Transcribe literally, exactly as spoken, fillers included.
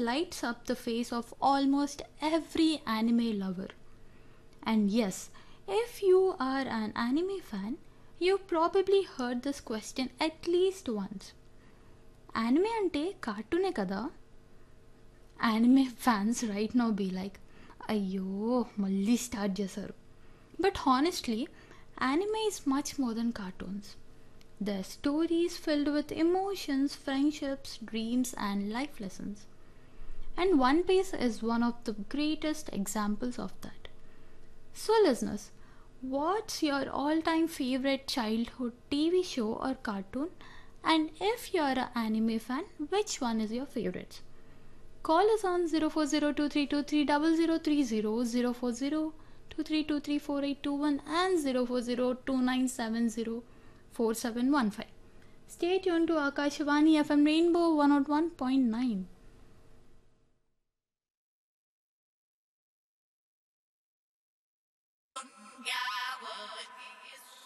lights up the face of almost every anime lover. And yes, if you are an anime fan, you probably heard this question at least once. Anime ante cartoon kada? Anime fans right now be like, అయ్యో మళ్ళీ start చేశారు. But honestly, anime is much more than cartoons. They're stories filled with emotions, friendships, dreams, and life lessons. And One Piece is one of the greatest examples of that. So, listeners, what's your all time favorite childhood T V show or cartoon? And if you're an anime fan, which one is your favorite? Call us on zero four zero two three two three zero zero three zero, zero four zero two three two three four eight two one, and zero four zero two nine seven zero four seven one five. Stay tuned to Akashvani F M Rainbow one oh one point nine.